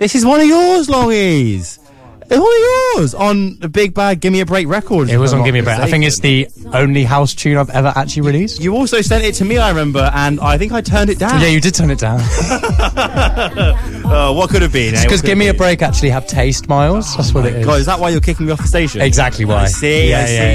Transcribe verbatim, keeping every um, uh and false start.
This is one of yours, Longies. It's one of yours on the Big Bad Gimme a Break record. It was on Gimme a Break. I think it's the only house tune I've ever actually released. You also sent it to me, I remember, and I think I turned it down. Yeah, you did turn it down. uh, what could have been? It's because eh? Gimme a Break actually have taste, Miles. That's oh what it is. God, is that why you're kicking me off the station? Exactly why. I see, yeah, I see. Yeah.